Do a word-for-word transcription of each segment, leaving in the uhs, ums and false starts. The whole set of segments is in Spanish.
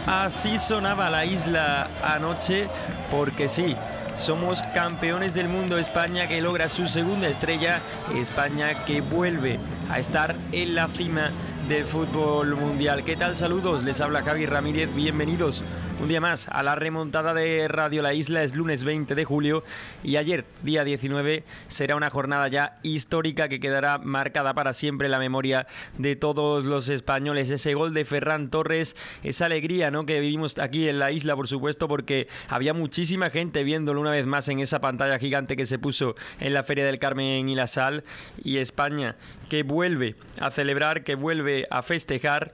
Así sonaba la isla anoche, porque sí, somos campeones del mundo. España que logra su segunda estrella, España que vuelve a estar en la cima del fútbol mundial. ¿Qué tal? Saludos, les habla Javi Ramírez, bienvenidos un día más a la remontada de Radio La Isla. Es lunes veinte de julio y ayer, día diecinueve, será una jornada ya histórica que quedará marcada para siempre en la memoria de todos los españoles. Ese gol de Ferran Torres, esa alegría, ¿no?, que vivimos aquí en la isla, por supuesto, porque había muchísima gente viéndolo una vez más en esa pantalla gigante que se puso en la Feria del Carmen y la Sal. Y España que vuelve a celebrar, que vuelve a festejar.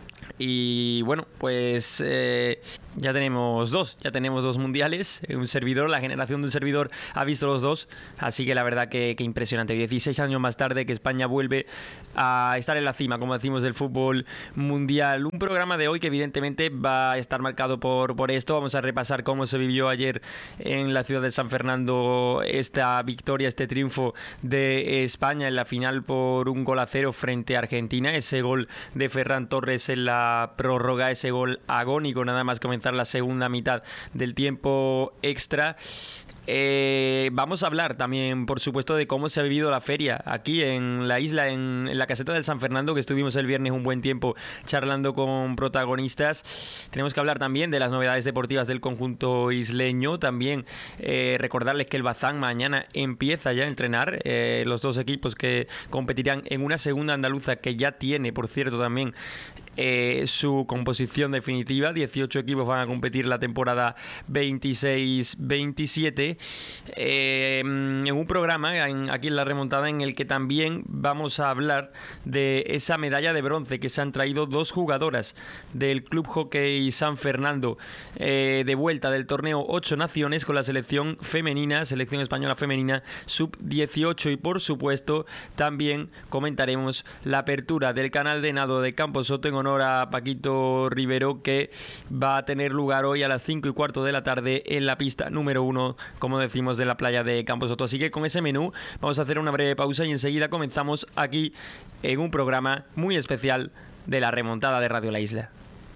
Y bueno, pues eh, ya tenemos dos, ya tenemos dos mundiales. Un servidor, la generación de un servidor ha visto los dos. Así que la verdad que, que impresionante. dieciséis años más tarde que España vuelve a estar en la cima, como decimos, del fútbol mundial. Un programa de hoy que evidentemente va a estar marcado por, por esto. Vamos a repasar cómo se vivió ayer en la ciudad de San Fernando esta victoria, este triunfo de España en la final por un gol a cero frente a Argentina. Ese gol de Ferran Torres en la prórroga, ese gol agónico nada más comenzar la segunda mitad del tiempo extra. Eh, vamos a hablar también, por supuesto, de cómo se ha vivido la feria aquí en la isla, en, en la caseta del San Fernando, que estuvimos el viernes un buen tiempo charlando con protagonistas. Tenemos que hablar también de las novedades deportivas del conjunto isleño. También eh, recordarles que el Bazán mañana empieza ya a entrenar, eh, los dos equipos que competirán en una segunda andaluza que ya tiene, por cierto, también Eh, su composición definitiva. dieciocho equipos van a competir la temporada veintiséis veintisiete, eh, en un programa en, aquí en la remontada, en el que también vamos a hablar de esa medalla de bronce que se han traído dos jugadoras del Club Hockey San Fernando, eh, de vuelta del torneo Ocho Naciones con la selección femenina, selección española femenina sub dieciocho. Y por supuesto también comentaremos la apertura del canal de nado de Campo Soto en honor a Paquito Rivero, que va a tener lugar hoy a las cinco y cuarto de la tarde en la pista número uno, como decimos, de la playa de Campo Soto. Así que con ese menú vamos a hacer una breve pausa y enseguida comenzamos aquí en un programa muy especial de la remontada de Radio La Isla.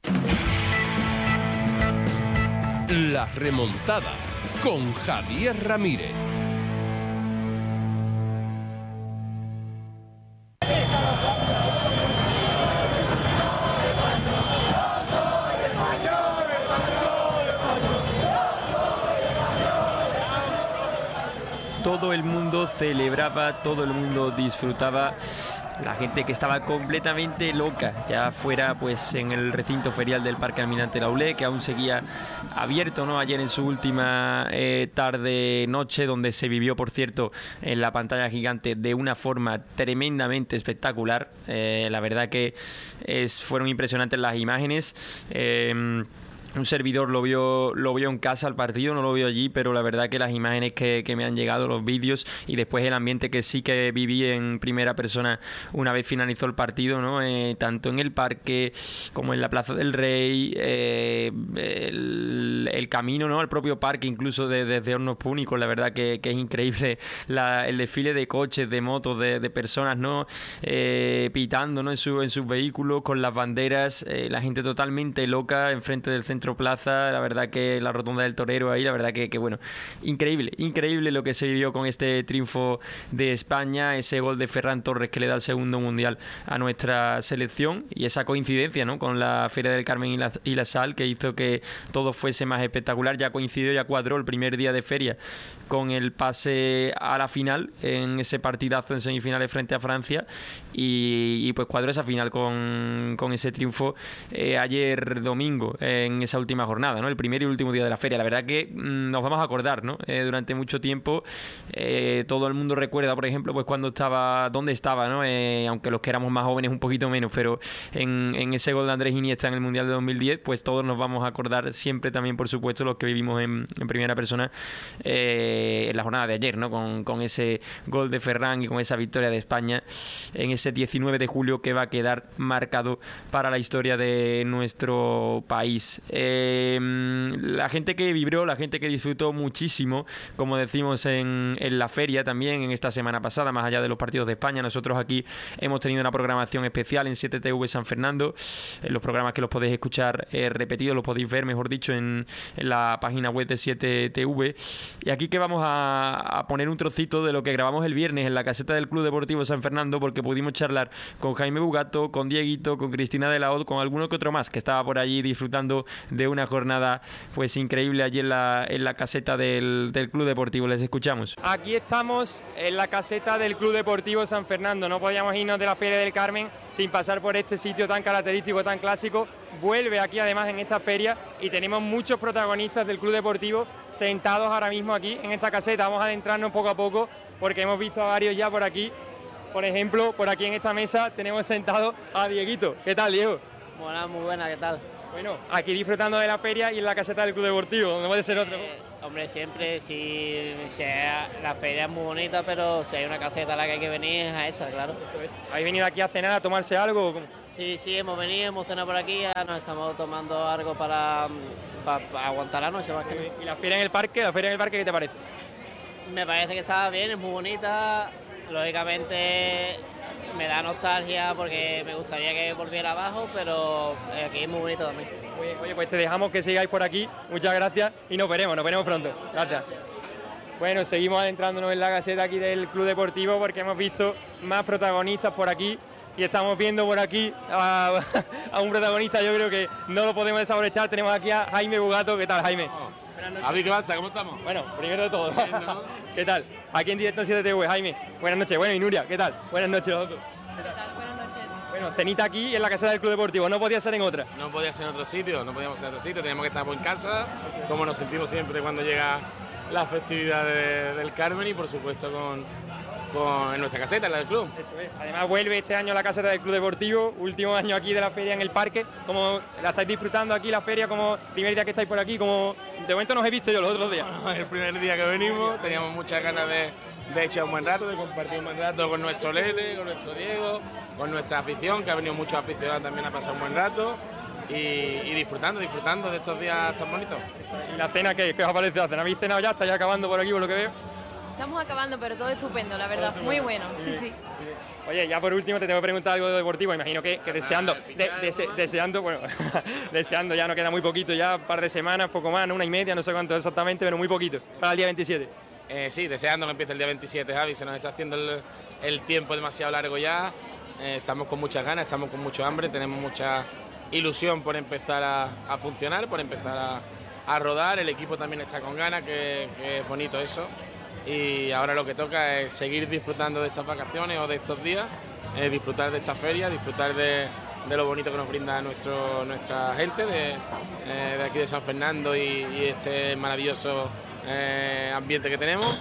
La remontada con Javier Ramírez. Todo el mundo celebraba, todo el mundo disfrutaba. La gente que estaba completamente loca, ya fuera pues en el recinto ferial del Parque Almirante Laulé, que aún seguía abierto, ¿no?, ayer en su última eh, tarde-noche, donde se vivió, por cierto, en la pantalla gigante de una forma tremendamente espectacular. Eh, la verdad que es, fueron impresionantes las imágenes. Eh, Un servidor lo vio lo vio en casa al partido, no lo vio allí, pero la verdad que las imágenes que, que me han llegado, los vídeos y después el ambiente que sí que viví en primera persona una vez finalizó el partido, ¿no? Eh, tanto en el parque como en la Plaza del Rey, eh, el, el camino, ¿no?, al propio parque, incluso de, desde Hornos Púnicos. La verdad que, que es increíble la, el desfile de coches, de motos, de, de personas, ¿no?, eh, pitando, ¿no?, en, su, en sus vehículos con las banderas, eh, la gente totalmente loca enfrente del centro Plaza. La verdad que la rotonda del Torero ahí, la verdad que, que bueno, increíble, increíble lo que se vivió con este triunfo de España, ese gol de Ferran Torres que le da el segundo mundial a nuestra selección, y esa coincidencia, ¿no?, con la Feria del Carmen y la, y la Sal, que hizo que todo fuese más espectacular. Ya coincidió, ya cuadró el primer día de feria con el pase a la final en ese partidazo en semifinales frente a Francia, y, y pues cuadró esa final con, con ese triunfo eh, ayer domingo en esa última jornada, ¿no?, el primer y último día de la feria. La verdad que mmm, nos vamos a acordar, ¿no?, eh, durante mucho tiempo. Eh, todo el mundo recuerda, por ejemplo, pues cuando estaba, dónde estaba, ¿no?, eh, aunque los que éramos más jóvenes un poquito menos, pero en, en ese gol de Andrés Iniesta en el Mundial de dos mil diez, pues todos nos vamos a acordar siempre también, por supuesto, los que vivimos en, en primera persona eh, en la jornada de ayer, ¿no?, con, con ese gol de Ferran y con esa victoria de España en ese diecinueve de julio que va a quedar marcado para la historia de nuestro país. Eh, Eh, la gente que vibró, la gente que disfrutó muchísimo, como decimos en, en la feria también, en esta semana pasada, más allá de los partidos de España, nosotros aquí hemos tenido una programación especial en siete T V San Fernando, en los programas que los podéis escuchar eh, repetidos, los podéis ver, mejor dicho, en, en la página web de siete T V. Y aquí que vamos a, a poner un trocito de lo que grabamos el viernes en la caseta del Club Deportivo San Fernando, porque pudimos charlar con Jaime Bugato, con Dieguito, con Cristina de la Hoz, con alguno que otro más que estaba por allí disfrutando de una jornada pues increíble allí en la, en la caseta del, del Club Deportivo. Les escuchamos. Aquí estamos en la caseta del Club Deportivo San Fernando. No podíamos irnos de la Feria del Carmen sin pasar por este sitio tan característico, tan clásico. Vuelve aquí además en esta feria y tenemos muchos protagonistas del Club Deportivo sentados ahora mismo aquí en esta caseta. Vamos a adentrarnos poco a poco porque hemos visto a varios ya por aquí. Por ejemplo, por aquí en esta mesa tenemos sentado a Dieguito. ¿Qué tal, Diego? Buena, muy buena, ¿qué tal? Bueno, aquí disfrutando de la feria y en la caseta del Club Deportivo, donde puede ser otro. Eh, hombre, siempre, si, si la feria es muy bonita, pero si hay una caseta a la que hay que venir, es a esta, claro. Eso es. ¿Habéis venido aquí a cenar, a tomarse algo? ¿Cómo? Sí, sí, hemos venido, hemos cenado por aquí, ya nos estamos tomando algo para, para, para aguantar la noche más que nada. ¿Y la feria en el parque? ¿La feria en el parque qué te parece? Me parece que está bien, es muy bonita, lógicamente me da nostalgia porque me gustaría que volviera abajo, pero aquí es muy bonito también. Oye, oye, pues te dejamos que sigáis por aquí, muchas gracias y nos veremos, nos veremos pronto. Gracias. Bueno, seguimos adentrándonos en la caseta aquí del Club Deportivo porque hemos visto más protagonistas por aquí y estamos viendo por aquí a, a un protagonista, yo creo que no lo podemos desaprovechar. Tenemos aquí a Jaime Bugato. ¿Qué tal, Jaime? Javi, ¿qué pasa? ¿Cómo estamos? Bueno, primero de todo, ¿qué tal? Aquí en directo en siete T V, Jaime. Buenas noches. Bueno, y Nuria, ¿qué tal? Buenas noches a todos. ¿Qué tal? Buenas noches. Bueno, cenita aquí en la caseta del Club Deportivo, no podía ser en otra. No podía ser en otro sitio, no podíamos ser en otro sitio, teníamos que estar en casa, como nos sentimos siempre cuando llega la festividad de, del Carmen y por supuesto con, con en nuestra caseta, en la del club. Eso es. Además vuelve este año la caseta del Club Deportivo, último año aquí de la feria en el parque. ¿Cómo la estáis disfrutando aquí la feria? Como primer día que estáis por aquí, como de momento nos he visto yo los otros días. Bueno, el primer día que venimos teníamos muchas ganas de, de echar un buen rato, de compartir un buen rato con nuestro Lele, con nuestro Diego, con nuestra afición, que ha venido muchos aficionados también a pasar un buen rato. Y, y disfrutando, disfrutando de estos días tan bonitos. ¿Y la cena qué, qué os ha parecido? ¿La cena habéis cenado ya? ¿Estáis acabando por aquí por lo que veo? Estamos acabando, pero todo estupendo, la verdad. Muy bueno, sí, sí. Oye, ya por último te tengo que preguntar algo de deportivo. Imagino que, que deseando, de, dese, deseando, bueno, deseando, ya no queda muy poquito, ya un par de semanas, poco más, ¿no? Una y media, no sé cuánto exactamente, pero muy poquito, para el día veintisiete. Eh, sí, deseando que empiece el día veintisiete, Javi, se nos está haciendo el, el tiempo demasiado largo ya. Eh, estamos con muchas ganas, estamos con mucho hambre, tenemos mucha ilusión por empezar a, a funcionar, por empezar a, a rodar. El equipo también está con ganas, que, que es bonito eso. Y ahora lo que toca es seguir disfrutando de estas vacaciones o de estos días, eh, disfrutar de esta feria, disfrutar de, de lo bonito que nos brinda nuestro, nuestra gente de, eh, de aquí de San Fernando y, y este maravilloso eh, ambiente que tenemos.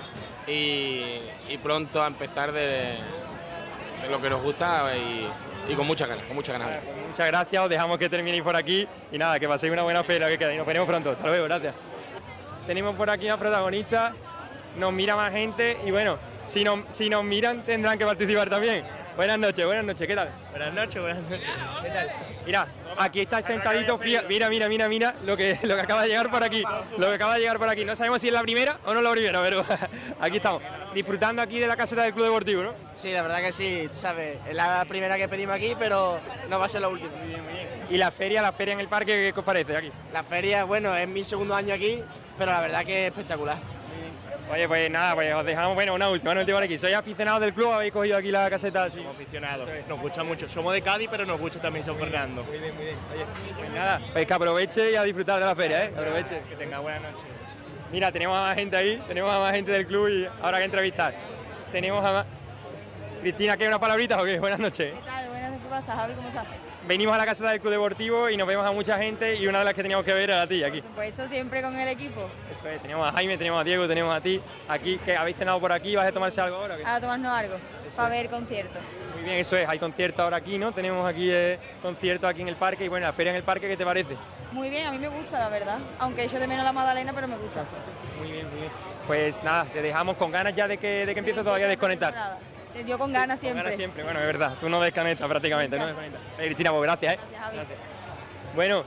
Y, y pronto a empezar de, de lo que nos gusta y, y con muchas ganas, con muchas ganas. Pues muchas gracias, os dejamos que terminéis por aquí y nada, que paséis una buena feria que queda y nos veremos pronto. Hasta luego, gracias. Tenemos por aquí a protagonistas, nos mira más gente y bueno, si nos, si nos miran tendrán que participar también. Buenas noches, buenas noches, ¿qué tal? Buenas noches, buenas noches. ¿Qué tal? Mira, aquí estáis sentaditos, mira, mira, mira, mira lo que, lo que acaba de llegar por aquí, lo que acaba de llegar por aquí. No sabemos si es la primera o no la primera, pero aquí estamos, disfrutando aquí de la caseta del Club Deportivo, ¿no? Sí, la verdad que sí, sabes, es la primera que pedimos aquí, pero no va a ser la última. Muy bien, muy bien. ¿Y la feria, la feria en el parque, qué os parece aquí? La feria, bueno, es mi segundo año aquí, pero la verdad que es espectacular. Oye, pues nada, pues os dejamos, bueno, una última, una última por aquí. ¿Sois aficionados del club? ¿Habéis cogido aquí la caseta? Sí. Somos aficionados, nos gusta mucho. Somos de Cádiz, pero nos gusta también San Fernando. Muy bien, muy bien. Oye, pues nada, pues que aproveche y a disfrutar de la feria, ¿eh? Aproveche. Que tenga buena noche. Mira, tenemos a más gente ahí, tenemos a más gente del club y ahora que entrevistar. Tenemos a más... Cristina, ¿qué, unas palabritas o qué? Buenas noches. ¿Qué tal? Buenas noches, ¿qué pasa, Javi? ¿Cómo estás? Venimos a la caseta del Club Deportivo y nos vemos a mucha gente y una de las que teníamos que ver era a ti aquí. Por supuesto, siempre con el equipo. Eso es, tenemos a Jaime, tenemos a Diego, tenemos a ti aquí, que habéis cenado por aquí, ¿vas a tomarse algo ahora? A tomarnos algo, para ver conciertos. Muy bien, eso es, hay conciertos ahora aquí, ¿no? Tenemos aquí eh, conciertos aquí en el parque y bueno, la feria en el parque, ¿qué te parece? Muy bien, a mí me gusta, la verdad. Aunque yo de menos la Magdalena, pero me gusta. Muy bien, muy bien. Pues nada, te dejamos con ganas ya de que, de que empiece todavía a desconectar. Te dio con ganas siempre. Con ganas siempre, bueno, es verdad, tú no desconectas prácticamente, no desconectas. Eh, Cristina, pues gracias, ¿eh? Gracias, Javi. Gracias. Bueno,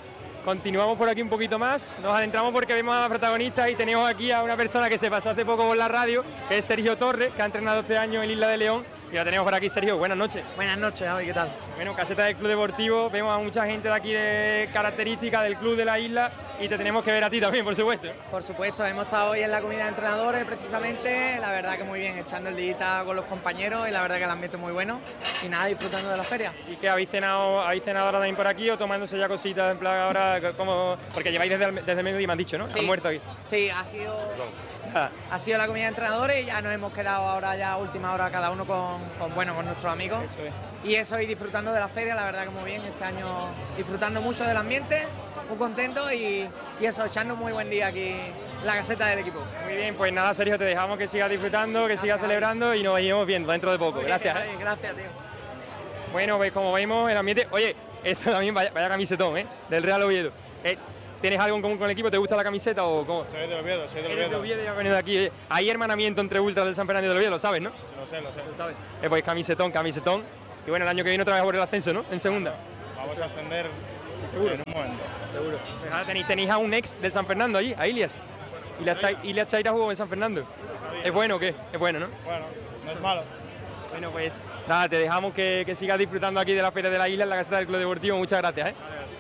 continuamos por aquí un poquito más, nos adentramos porque vemos a protagonistas y tenemos aquí a una persona que se pasó hace poco por la radio, que es Sergio Torres, que ha entrenado este año en Isla de León, y la tenemos por aquí. Sergio, buenas noches. Buenas noches, Javi, ¿qué tal? Bueno, caseta del Club Deportivo, vemos a mucha gente de aquí de características del club de la isla y te tenemos que ver a ti también, por supuesto. Por supuesto, hemos estado hoy en la comida de entrenadores precisamente, la verdad que muy bien, echando el día con los compañeros y la verdad que el ambiente es muy bueno y nada, disfrutando de la feria. ¿Y qué habéis cenado, habéis cenado ahora también por aquí o tomándose ya cositas en plan ahora, como, porque lleváis desde el, desde el mediodía, me han dicho, ¿no? Sí. Han muerto aquí. Sí, ha sido... Ha sido la comida de entrenadores y ya nos hemos quedado ahora ya a última hora cada uno con, con, bueno, con nuestros amigos. Eso es. Y eso, y disfrutando de la feria, la verdad que muy bien, este año disfrutando mucho del ambiente, muy contento y, y eso, echando un muy buen día aquí en la caseta del equipo. Muy bien, pues nada, Sergio, te dejamos que sigas disfrutando, que sigas celebrando y nos iremos viendo dentro de poco. Gracias. Bien, ¿eh? Gracias, tío. Bueno, pues como vemos el ambiente... Oye, esto también vaya, vaya camisetón, ¿eh? Del Real Oviedo. Eh, ¿Tienes algo en común con el equipo? ¿Te gusta la camiseta o cómo? Soy de Oviedo, soy de Eres de Oviedo. Oviedo y has venido aquí. Eh. Hay hermanamiento entre ultras del San Fernando y del Oviedo, lo sabes, ¿no? Lo sé, lo sé. Lo sabes. Eh, pues camisetón, camisetón. Y bueno, el año que viene otra vez por el ascenso, ¿no? En segunda. Vamos a ascender seguro. en un momento. Seguro. Pues ahora tenéis, tenéis a un ex del San Fernando allí, a Ilias. Y la, Chai, Ilias Chaira jugó en San Fernando. ¿Es bueno o qué? Es bueno, ¿no? Bueno, no es malo. Bueno, pues nada, te dejamos que, que sigas disfrutando aquí de la Feria de la Isla en la caseta del Club Deportivo. Muchas gracias, ¿eh?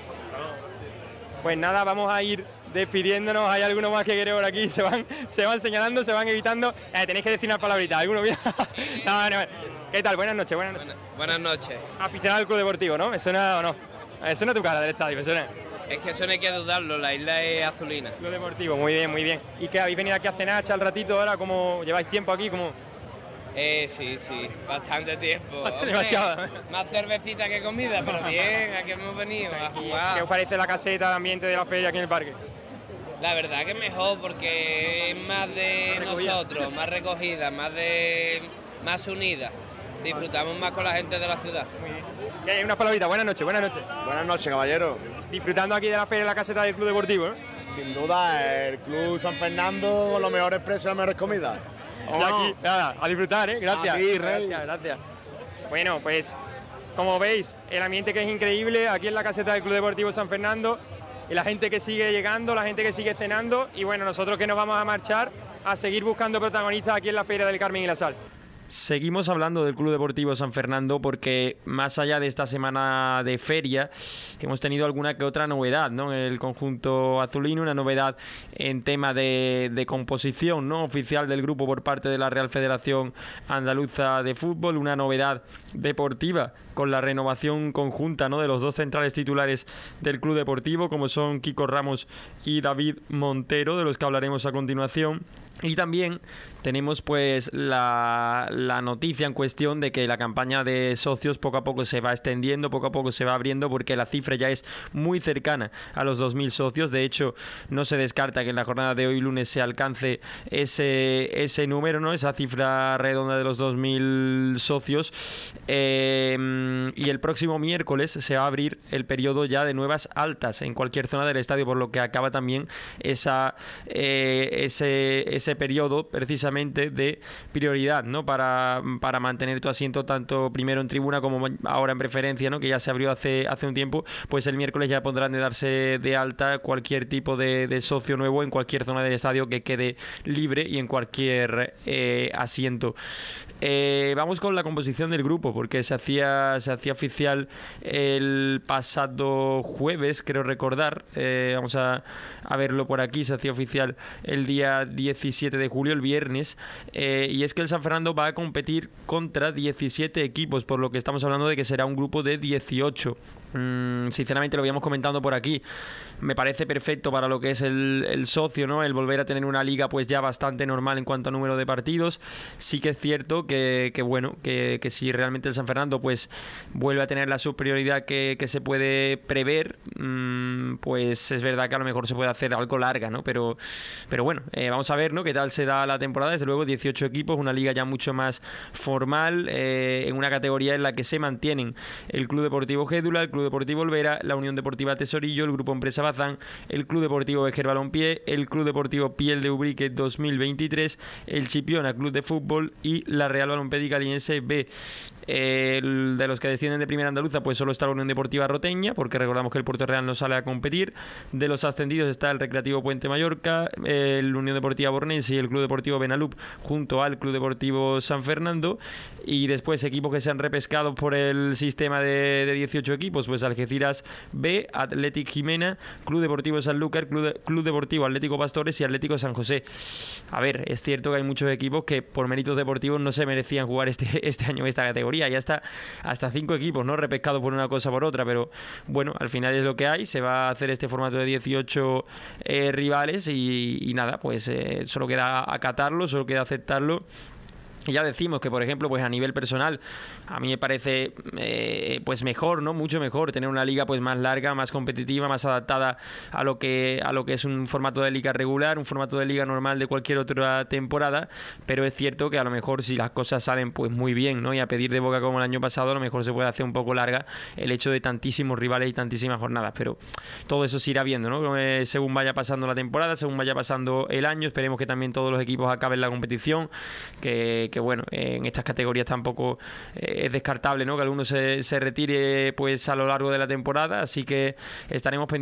Pues nada, vamos a ir despidiéndonos. Hay algunos más que quieren por aquí, se van, se van señalando, se van evitando. Eh, tenéis que decir una palabrita, alguno mira. No, no. ¿Qué tal? Buenas noches, buenas noches. Buenas noches. Aficionado al Club Deportivo, ¿no? ¿Me suena o no? Me suena tu cara del estadio, me suena. Es que eso no hay que dudarlo, la isla es azulina. Club Deportivo, muy bien, muy bien. ¿Y qué, habéis venido aquí a cenar, echar el ratito ahora? ¿Cómo lleváis tiempo aquí? ¿Cómo? Eh, sí, sí, bastante tiempo. Hombre, demasiado. Más cervecita que comida, pero bien, aquí hemos venido a jugar. ¿Qué os parece la caseta, el ambiente de la feria aquí en el parque? La verdad que es mejor porque es más de Más recogida. nosotros, más recogida, más de más unida. Disfrutamos más con la gente de la ciudad. Muy bien. Y hay unas palabritas, buenas noches, buenas noches. Buenas noches, caballero. Disfrutando aquí de la feria en la caseta del Club Deportivo, ¿no? Sin duda, el Club San Fernando con los mejores precios y las mejores comidas. Vamos aquí, nada, a disfrutar, ¿eh? Gracias. A ti, Rey. Gracias, gracias. Bueno, pues, como veis, el ambiente que es increíble aquí en la caseta del Club Deportivo San Fernando, y la gente que sigue llegando, la gente que sigue cenando, y bueno, nosotros que nos vamos a marchar a seguir buscando protagonistas aquí en la Feria del Carmen y la Sal. Seguimos hablando del Club Deportivo San Fernando porque más allá de esta semana de feria hemos tenido alguna que otra novedad, ¿no? En el conjunto azulino, una novedad en tema de, de composición, ¿no? Oficial del grupo por parte de la Real Federación Andaluza de Fútbol, una novedad deportiva con la renovación conjunta, ¿no? De los dos centrales titulares del Club Deportivo, como son Kiko Ramos y David Montero, de los que hablaremos a continuación. Y también tenemos pues la, la noticia en cuestión de que la campaña de socios poco a poco se va extendiendo, poco a poco se va abriendo, porque la cifra ya es muy cercana a los dos mil socios. De hecho, no se descarta que en la jornada de hoy lunes se alcance ese, ese número, ¿no? Esa cifra redonda de los dos mil socios. Eh, y el próximo miércoles se va a abrir el periodo ya de nuevas altas en cualquier zona del estadio, por lo que acaba también esa eh, ese, ese periodo precisamente de prioridad, ¿no? Para, para mantener tu asiento tanto primero en tribuna como ahora en preferencia, ¿no? Que ya se abrió hace, hace un tiempo. Pues el miércoles ya podrán de darse de alta cualquier tipo de, de socio nuevo en cualquier zona del estadio que quede libre y en cualquier eh, asiento. Eh, vamos con la composición del grupo, porque se hacía, se hacía oficial el pasado jueves, creo recordar. Eh, vamos a, a verlo por aquí. Se hacía oficial el día diecisiete de julio, el viernes. Eh, y es que el San Fernando va a competir contra diecisiete equipos, por lo que estamos hablando de que será un grupo de dieciocho. Mm, sinceramente, lo habíamos comentado por aquí. Me parece perfecto para lo que es el, el socio, ¿no? El volver a tener una liga pues ya bastante normal en cuanto a número de partidos. Sí que es cierto que, que bueno, que, que si realmente el San Fernando pues vuelve a tener la superioridad que, que se puede prever, mmm, pues es verdad que a lo mejor se puede hacer algo larga, ¿no? Pero, pero bueno, eh, vamos a ver, ¿no? Qué tal se da la temporada. Desde luego dieciocho equipos, una liga ya mucho más formal, eh, en una categoría en la que se mantienen el Club Deportivo Gédula, el Club Deportivo Olvera, la Unión Deportiva Tesorillo, el Grupo Empresa Bazán, el Club Deportivo Vejer Balompié, el Club Deportivo Piel de Ubrique dos mil veintitrés, el Chipiona Club de Fútbol y la Real Balompédica Aliense B. Eh, el de los que descienden de Primera Andaluza, pues solo está la Unión Deportiva Roteña, porque recordamos que el Puerto Real no sale a competir. De los ascendidos está el Recreativo Puente Mallorca, el Unión Deportiva Bornense y el Club Deportivo Benalup, junto al Club Deportivo San Fernando. Y después equipos que se han repescado por el sistema de, de dieciocho equipos, pues Algeciras B, Athletic Jimena, Club Deportivo Sanlúcar, Club, de, Club Deportivo Atlético Pastores y Atlético San José. A ver, es cierto que hay muchos equipos que por méritos deportivos no se merecían jugar este, este año en esta categoría. Ya está hasta cinco equipos, ¿no? Repescados por una cosa o por otra, pero bueno, al final es lo que hay. Se va a hacer este formato de dieciocho eh, rivales y, y nada, pues eh, solo queda acatarlo, solo queda aceptarlo. Y ya decimos que, por ejemplo, pues a nivel personal, a mí me parece eh, pues mejor, ¿no? Mucho mejor tener una liga pues más larga, más competitiva, más adaptada a lo que a lo que es un formato de liga regular, un formato de liga normal de cualquier otra temporada, pero es cierto que a lo mejor si las cosas salen pues muy bien, ¿no? Y a pedir de boca como el año pasado, a lo mejor se puede hacer un poco larga el hecho de tantísimos rivales y tantísimas jornadas, pero todo eso se irá viendo, ¿no? Eh, según vaya pasando la temporada, según vaya pasando el año, esperemos que también todos los equipos acaben la competición, que, que bueno, en estas categorías tampoco eh, es descartable, ¿no? Que alguno se, se retire pues a lo largo de la temporada, así que estaremos pendientes